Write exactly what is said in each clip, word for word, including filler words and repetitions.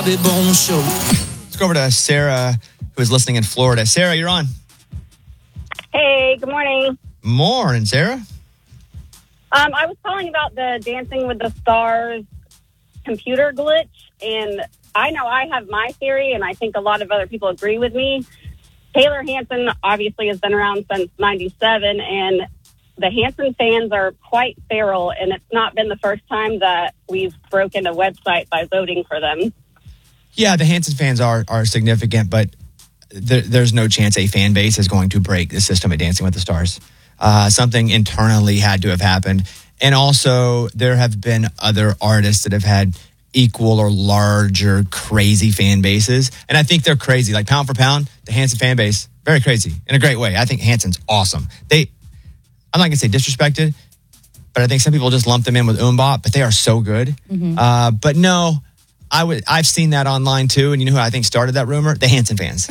Bobby Bones Show. Let's go over to Sarah, who is listening in Florida. Sarah, you're on. Hey, good morning. Morning, Sarah. Um, I was calling about the Dancing with the Stars computer glitch, and I know I have my theory, and I think a lot of other people agree with me. Taylor Hanson obviously has been around since ninety-seven, and the Hanson fans are quite feral, and it's not been the first time that we've broken a website by voting for them. Yeah, the Hanson fans are are significant, but there, there's no chance a fan base is going to break the system at Dancing with the Stars. Uh, something internally had to have happened. And also, there have been other artists that have had equal or larger crazy fan bases. And I think they're crazy. Like, pound for pound, the Hanson fan base, very crazy in a great way. I think Hanson's awesome. They, I'm not going to say disrespected, but I think some people just lump them in with Umbop, but they are so good. Mm-hmm. Uh, but no, I would, I've seen that online too. And you know who I think started that rumor? The Hanson fans.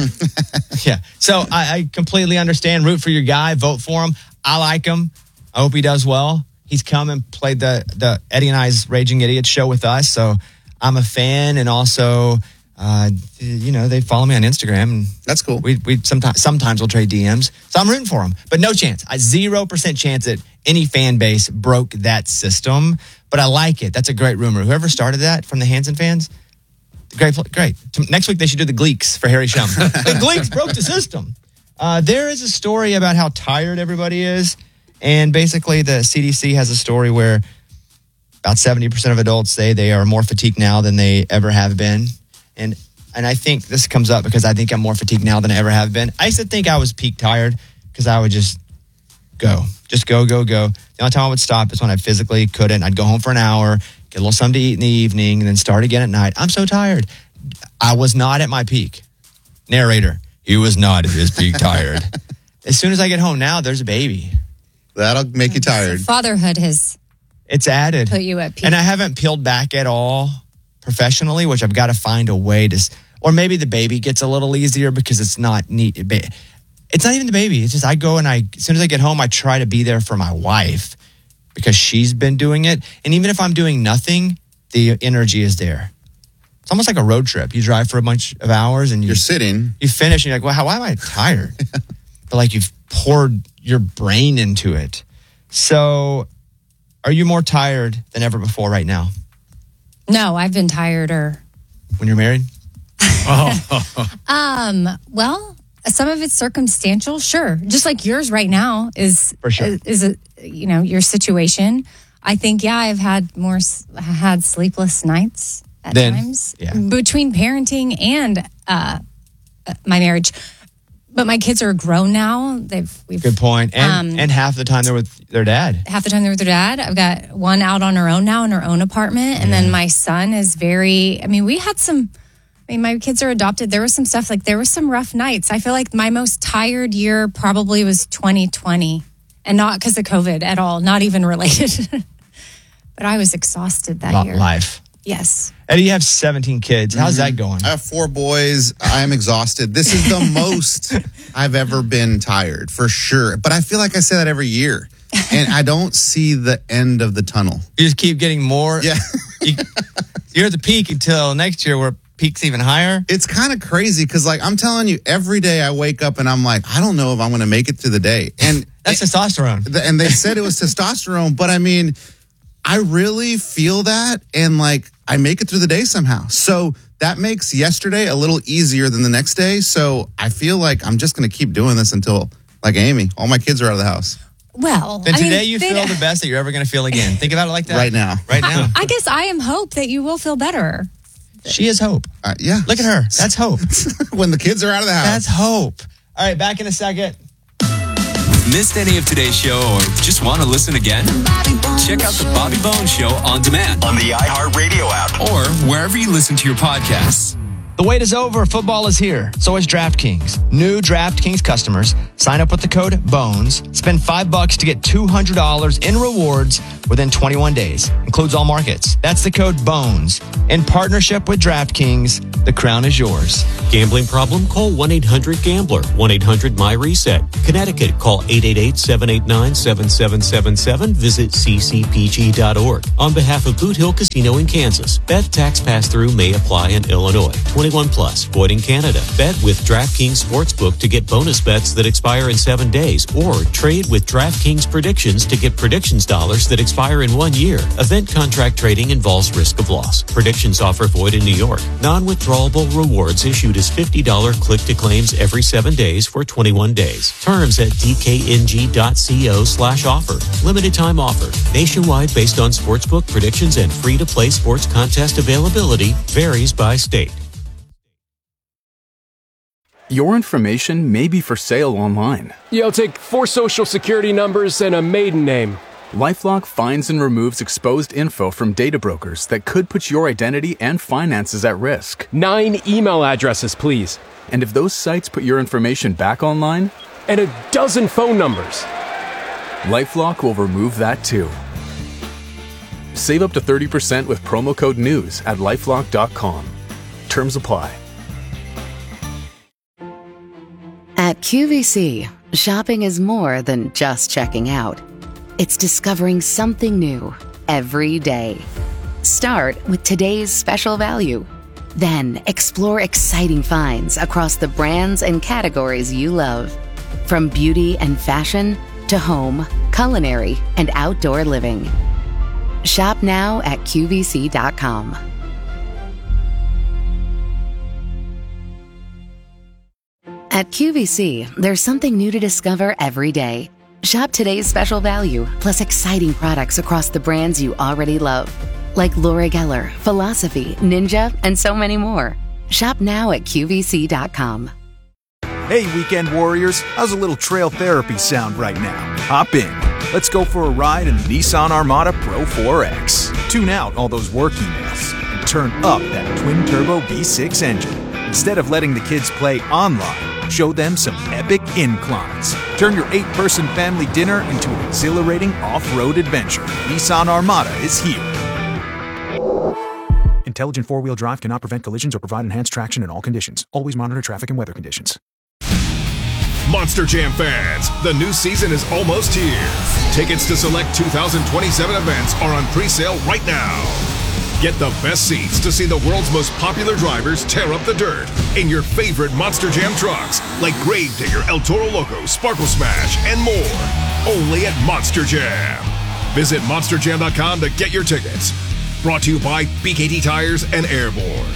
Yeah. So I, I completely understand. Root for your guy. Vote for him. I like him. I hope he does well. He's come and played the, the Eddie and I's Raging Idiots show with us. So I'm a fan. And also, uh, you know, they follow me on Instagram. And that's cool. We we sometimes sometimes we'll trade D Ms. So I'm rooting for him. But no chance. A zero percent chance that any fan base broke that system. But I like it. That's a great rumor. Whoever started that from the Hanson fans, great. Great. Next week they should do the Gleeks for Harry Shum. The Gleeks broke the system. Uh, there is a story about how tired everybody is. And basically, the C D C has a story where about seventy percent of adults say they are more fatigued now than they ever have been. And and I think this comes up because I think I'm more fatigued now than I ever have been. I used to think I was peak tired because I would just go. Just go, go, go. The only time I would stop is when I physically couldn't. I'd go home for an hour, get a little something to eat in the evening, and then start again at night. I'm so tired. I was not at my peak. Narrator, he was not at his peak tired. As soon as I get home now, there's a baby. That'll make you tired. So fatherhood has it's added. Put you at peak. And I haven't peeled back at all professionally, which I've got to find a way to, or maybe the baby gets a little easier because it's not neat. It's not even the baby. It's just I go and I, as soon as I get home, I try to be there for my wife because she's been doing it. And even if I'm doing nothing, the energy is there. It's almost like a road trip. You drive for a bunch of hours and you, you're sitting. You finish and you're like, well, how, why am I tired? But like you've poured your brain into it. So are you more tired than ever before right now? No, I've been tireder. When you're married? oh. um, well, some of it's circumstantial, sure. Just like yours right now is, For sure. is, is a, you know, your situation. I think, yeah, I've had more, had sleepless nights at then, times yeah. between parenting and uh, my marriage. But my kids are grown now. They've we've, good point. And um, and half the time they're with their dad. Half the time they're with their dad. I've got one out on her own now in her own apartment, and yeah. then my son is very. I mean, we had some. I mean, my kids are adopted. There was some stuff like there was some rough nights. I feel like my most tired year probably was twenty twenty, and not because of COVID at all. Not even related. But I was exhausted that L- year. Life. Yes. Eddie, you have seventeen kids. How's mm-hmm. that going? I have four boys. I am exhausted. This is the most I've ever been tired, for sure. But I feel like I say that every year. And I don't see the end of the tunnel. You just keep getting more. Yeah. you, you're at the peak until next year where peak's even higher. It's kind of crazy because, like, I'm telling you, every day I wake up and I'm like, I don't know if I'm going to make it through the day. And That's it, testosterone. And they said it was testosterone. But, I mean, I really feel that. And, like, I make it through the day somehow. So that makes yesterday a little easier than the next day. So I feel like I'm just going to keep doing this until, like Amy, all my kids are out of the house. Well, then today I mean, you they, feel the best that you're ever going to feel again. Think about it like that. Right now. Right now. I guess I am hope that you will feel better. She is hope. Uh, yeah. Look at her. That's hope. When the kids are out of the house. That's hope. All right, back in a second. Missed any of today's show or just want to listen again? Check out the Bobby Bones Show on demand on the iHeartRadio app or wherever you listen to your podcasts. The wait is over. Football is here. So is DraftKings. New DraftKings customers sign up with the code BONES. Spend five bucks to get two hundred dollars in rewards within twenty-one days. Includes all markets. That's the code BONES. In partnership with DraftKings, the crown is yours. Gambling problem? Call one eight hundred gambler. one eight hundred my reset. Connecticut, call eight eight eight, seven eight nine, seven seven seven seven. Visit c c p g dot org. On behalf of Boot Hill Casino in Kansas, bet tax pass-through may apply in Illinois. twenty-one plus, void in Canada. Bet with DraftKings Sportsbook to get bonus bets that expire in seven days, or trade with DraftKings Predictions to get predictions dollars that expire in one year. Event contract trading involves risk of loss. Predictions offer void in New York. Non-withdrawable rewards issued as fifty dollars click-to-claims every seven days for twenty-one days. Terms at d k n g dot co slash offer. Limited time offer. Nationwide based on sportsbook predictions and free-to-play sports contest availability varies by state. Your information may be for sale online. Yeah, I'll take four social security numbers and a maiden name. LifeLock finds and removes exposed info from data brokers that could put your identity and finances at risk. Nine email addresses, please. And if those sites put your information back online? And a dozen phone numbers. LifeLock will remove that too. Save up to thirty percent with promo code NEWS at lifelock dot com. Terms apply. At Q V C, shopping is more than just checking out. It's discovering something new every day. Start with today's special value. Then explore exciting finds across the brands and categories you love. From beauty and fashion to home, culinary, and outdoor living. Shop now at Q V C dot com. At Q V C, there's something new to discover every day. Shop today's special value, plus exciting products across the brands you already love. Like Laura Geller, Philosophy, Ninja, and so many more. Shop now at Q V C dot com. Hey, weekend warriors, how's a little trail therapy sound right now? Hop in. Let's go for a ride in the Nissan Armada Pro four X. Tune out all those work emails and turn up that twin-turbo V six engine. Instead of letting the kids play online, show them some epic inclines. Turn your eight-person family dinner into an exhilarating off-road adventure. Nissan Armada is here. Intelligent four-wheel drive cannot prevent collisions or provide enhanced traction in all conditions. Always monitor traffic and weather conditions. Monster Jam fans, the new season is almost here. Tickets to select two thousand twenty-seven events are on pre-sale right now. Get the best seats to see the world's most popular drivers tear up the dirt in your favorite Monster Jam trucks, like Gravedigger, El Toro Loco, Sparkle Smash, and more. Only at Monster Jam. Visit monster jam dot com to get your tickets. Brought to you by B K T Tires and Airborne.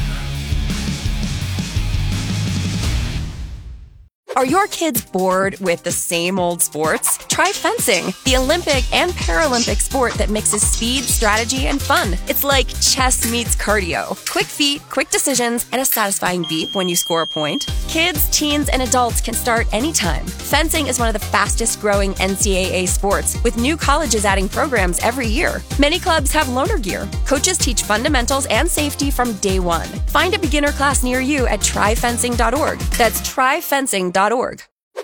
Are your kids bored with the same old sports? Try fencing, the Olympic and Paralympic sport that mixes speed, strategy, and fun. It's like chess meets cardio. Quick feet, quick decisions, and a satisfying beep when you score a point. Kids, teens, and adults can start anytime. Fencing is one of the fastest growing N C double A sports, with new colleges adding programs every year. Many clubs have loaner gear. Coaches teach fundamentals and safety from day one. Find a beginner class near you at try fencing dot org. That's try fencing dot org.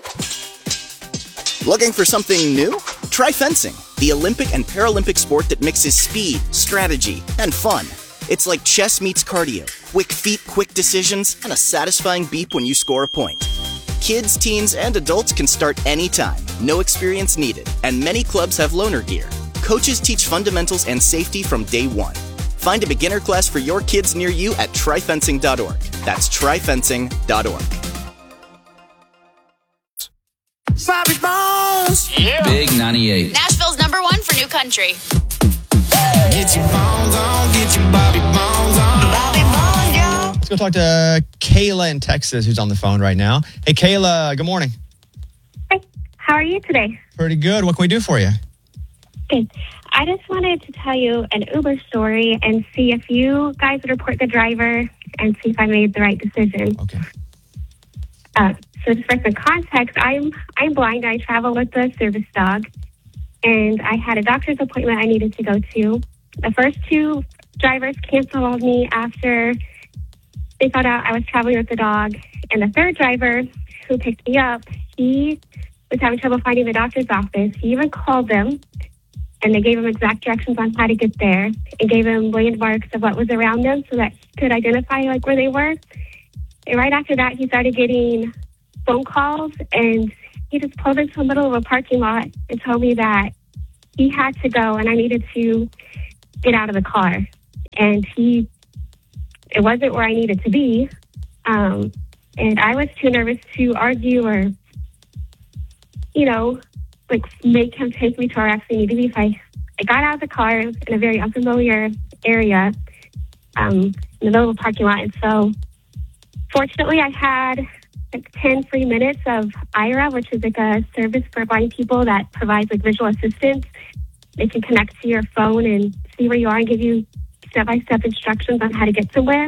Looking for something new? Try fencing, the Olympic and Paralympic sport that mixes speed, strategy, and fun. It's like chess meets cardio. Quick feet, quick decisions, and a satisfying beep when you score a point. Kids, teens, and adults can start anytime. No experience needed. And many clubs have loaner gear. Coaches teach fundamentals and safety from day one. Find a beginner class for your kids near you at try fencing dot org. That's try fencing dot org. Bobby Bones. Yeah. Big ninety-eight. Nashville's number one for new country. Get your bones on, get your Bobby Bones on. Bobby Bones, yo. Let's go talk to Kayla in Texas, who's on the phone right now. Hey, Kayla, good morning. Hi, how are you today? Pretty good. What can we do for you? Good. I just wanted to tell you an Uber story and see if you guys would report the driver and see if I made the right decision. Okay. Uh, so just for some context, I'm I'm blind. I travel with a service dog, and I had a doctor's appointment I needed to go to. The first two drivers canceled on me after they found out I was traveling with the dog. And the third driver who picked me up, he was having trouble finding the doctor's office. He even called them, and they gave him exact directions on how to get there and gave him landmarks of what was around them so that he could identify like where they were. And right after that, he started getting phone calls, and he just pulled into the middle of a parking lot and told me that he had to go and I needed to get out of the car. And he, it wasn't where I needed to be. Um, and I was too nervous to argue or, you know, like make him take me to where I actually needed to be. So I, I got out of the car in a very unfamiliar area um, in the middle of a parking lot. And so fortunately I had like ten free minutes of Aira, which is like a service for blind people that provides like visual assistance. They can connect to your phone and see where you are and give you step-by-step instructions on how to get somewhere.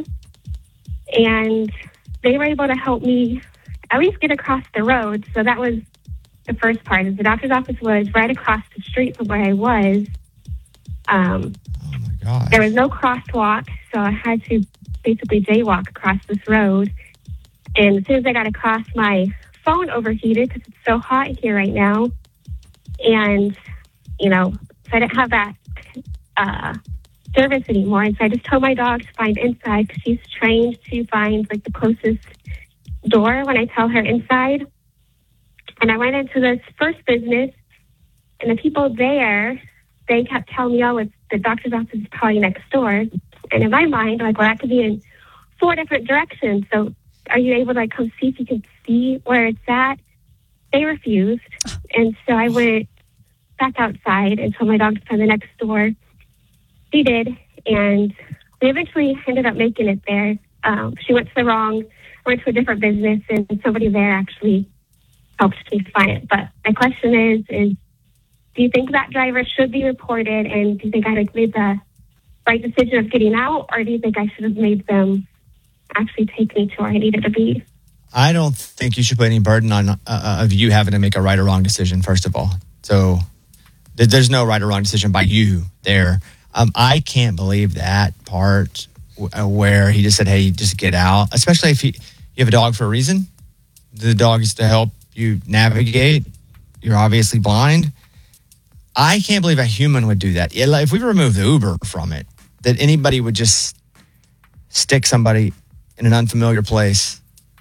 And they were able to help me at least get across the road. So that was the first part. Is the doctor's office was right across the street from where I was. Um, oh my God. There was no crosswalk, so I had to basically jaywalk across this road. And as soon as I got across, my phone overheated because it's so hot here right now. And, you know, so I didn't have that uh, service anymore. And so I just told my dog to find inside because she's trained to find, like, the closest door when I tell her inside. And I went into this first business, and the people there, they kept telling me, oh, it's the doctor's office is probably next door. And in my mind, I'm like, well, that could be in four different directions. So are you able to like, come see if you can see where it's at? They refused. And so I went back outside and told my dog to find the next door. She did. And we eventually ended up making it there. Um, she went to the wrong, went to a different business, and somebody there actually helped me find it. But my question is, is do you think that driver should be reported? And do you think I had made the right decision of getting out? Or do you think I should have made them actually take me to where I needed to be? I don't think you should put any burden on uh, of you having to make a right or wrong decision, first of all. So th- there's no right or wrong decision by you there. Um, I can't believe that part w- where he just said, hey, just get out, especially if he, you have a dog for a reason. The dog is to help you navigate. You're obviously blind. I can't believe a human would do that. If we remove the Uber from it, that anybody would just stick somebody in an unfamiliar place.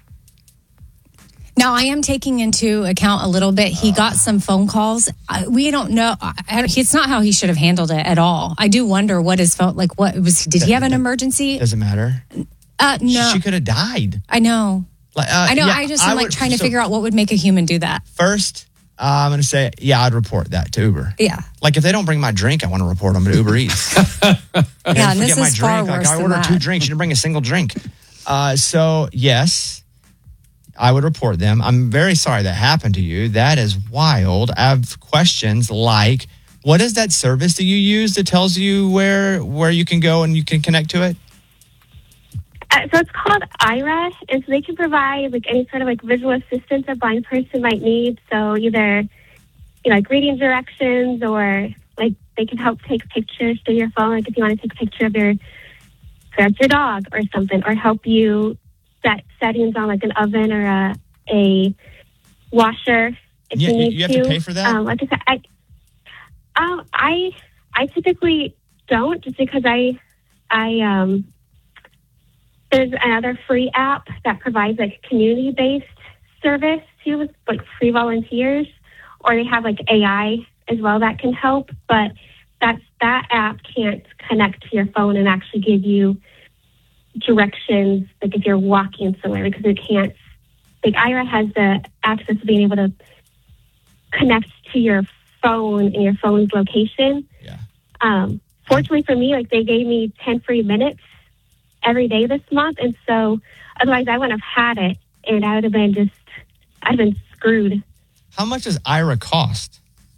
Now, I am taking into account a little bit. He got some phone calls. Uh, we don't know. I, I, it's not how he should have handled it at all. I do wonder what his phone, like what was, did he have an emergency? Doesn't matter. Uh, no. She could have died. I know. Like, uh, I know. yeah, I just am I like would- trying to so figure out what would make a human do that. First, uh, I'm going to say, yeah, I'd report that to Uber. Yeah. Like if they don't bring my drink, I want to report them to Uber Eats. Yeah, and this Forget my is far drink. Like worse I than ordered that. two drinks. You didn't bring a single drink. Uh, so yes, I would report them. I'm very sorry that happened to you. That is wild. I have questions like, what is that service that you use that tells you where where you can go and you can connect to it? Uh, so it's called Aira, and so they can provide like any sort of like visual assistance a blind person might need. So either you know like reading directions, or like they can help take pictures through your phone. Like if you want to take a picture of your that's your dog or something, or help you set settings on like an oven or a a washer if Yeah, you you- need you have to pay for that? Um, like I said, I um I I typically don't, just because I I um. There's another free app that provides like community-based service too, with like free volunteers, or they have like A I as well that can help. But that's that app can't connect to your phone and actually give you directions, like if you're walking somewhere, because it can't. Like Aira has the access to being able to connect to your phone and your phone's location. Yeah. Um, fortunately for me, like they gave me ten free minutes every day this month, and so otherwise I wouldn't have had it, and I would have been just, I'd have been screwed. How much does Aira cost?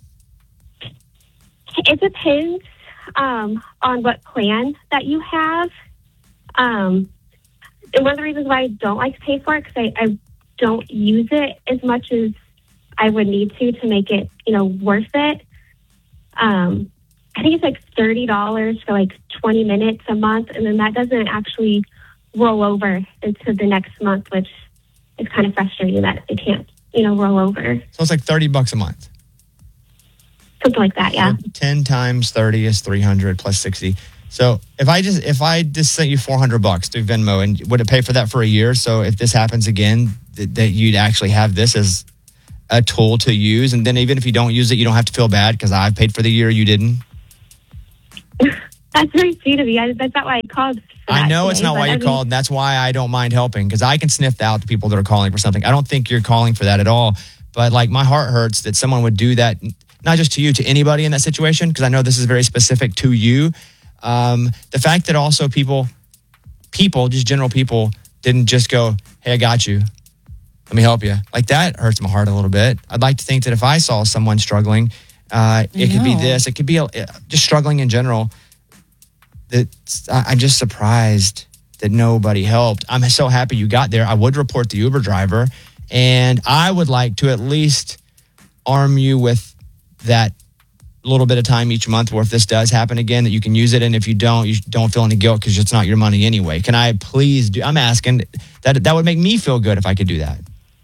It depends um, on what plan that you have. Um, and one of the reasons why I don't like to pay for it, because I, I don't use it as much as I would need to to make it, you know, worth it. Um, I think it's like thirty dollars for like twenty minutes a month, and then that doesn't actually roll over into the next month, which is kind of frustrating that it can't, you know, roll over. So it's like thirty bucks a month. Something like that, yeah. So ten times thirty is three hundred plus sixty. So if I just if I just sent you four hundred bucks through Venmo, and would it pay for that for a year? So if this happens again, that, that you'd actually have this as a tool to use, and then even if you don't use it, you don't have to feel bad because I've paid for the year, you didn't. That's very sweet of you. I, that's not why I called. For I that know today, it's not but why I you mean, called. And that's why I don't mind helping, because I can sniff out the people that are calling for something. I don't think you're calling for that at all. But like, my heart hurts that someone would do that, not just to you, to anybody in that situation, because I know this is very specific to you. Um, the fact that also people, people, just general people, didn't just go, hey, I got you. Let me help you. Like, that hurts my heart a little bit. I'd like to think that if I saw someone struggling, uh, it could be this. It could be a, just struggling in general. That I'm just surprised that nobody helped. I'm so happy you got there. I would report the Uber driver, and I would like to at least arm you with that little bit of time each month where if this does happen again, that you can use it. And if you don't, you don't feel any guilt because it's not your money anyway. Can I please do, I'm asking, that that would make me feel good if I could do that.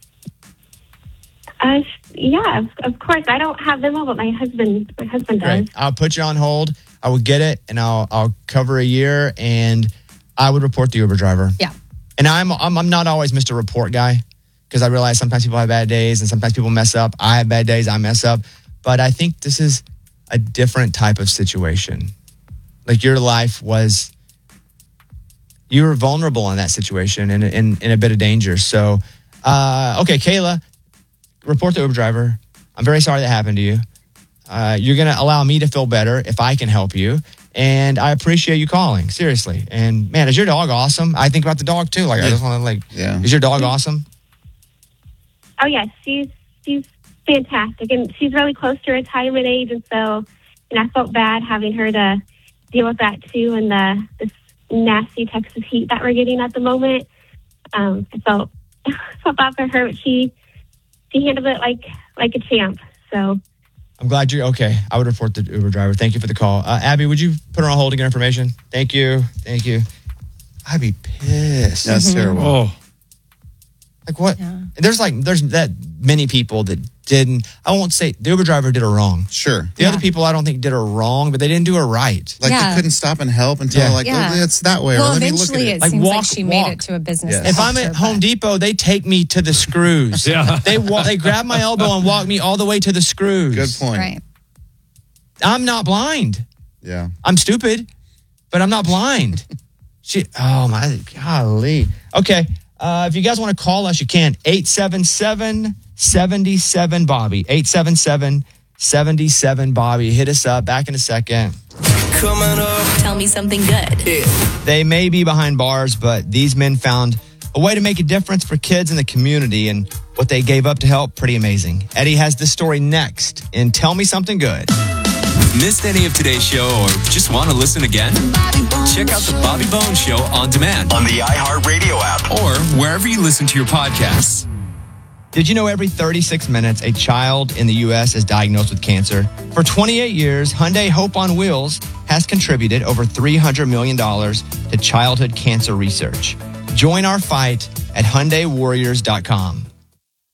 Uh, yeah, of, of course. I don't have Venmo, but my husband, my husband does. Great. I'll put you on hold. I will get it, and I'll I'll cover a year, and I would report the Uber driver. Yeah. And I'm I'm, I'm not always Mister Report guy, because I realize sometimes people have bad days and sometimes people mess up. I have bad days, I mess up. But I think this is a different type of situation. Like, your life was, you were vulnerable in that situation and in, in a bit of danger. So, uh, okay, Kayla, report the Uber driver. I'm very sorry that happened to you. Uh, you're going to allow me to feel better if I can help you. And I appreciate you calling, seriously. And man, is your dog awesome? I think about the dog too. Like, I just want to like, yeah. Is your dog awesome? Oh yes, she's she's fantastic, and she's really close to retirement age, and so, and I felt bad having her to deal with that too, and the this nasty Texas heat that we're getting at the moment. Um, I felt felt bad for her, but she she handled it like like a champ. So. I'm glad you're okay. I would report the Uber driver. Thank you for the call. Uh, Abby, would you put her on hold to get information? Thank you. Thank you. I'd be pissed. That's mm-hmm. terrible. Oh. Like, what? Yeah. There's like, there's that many people that didn't, I won't say, the Uber driver did her wrong. Sure. The yeah. other people I don't think did her wrong, but they didn't do her right. Like, yeah. they couldn't stop and help until yeah. like, yeah. oh, it's that way. Well, or let eventually me look at it. it like, seems walk, like she walk. made it to a business. Yes. If I'm at Home but... Depot, they take me to the screws. yeah. They wa- They grab my elbow and walk me all the way to the screws. Good point. Right. I'm not blind. Yeah. I'm stupid, but I'm not blind. She, oh my, golly. Okay. Uh, if you guys want to call us, you can. eight seven seven, seven seven, Bobby. eight seven seven, seven seven, Bobby. Hit us up. Back in a second. Coming up. Tell me something good. Yeah. They may be behind bars, but these men found a way to make a difference for kids in the community, and what they gave up to help, pretty amazing. Eddie has this story next in Tell Me Something Good. Missed any of today's show or just want to listen again? Check out the Bobby Bones Show on demand on the iHeartRadio app or wherever you listen to your podcasts. Did you know every thirty-six minutes a child in the U S is diagnosed with cancer? For twenty-eight years, Hyundai Hope on Wheels has contributed over three hundred million dollars to childhood cancer research. Join our fight at Hyundai Warriors dot com.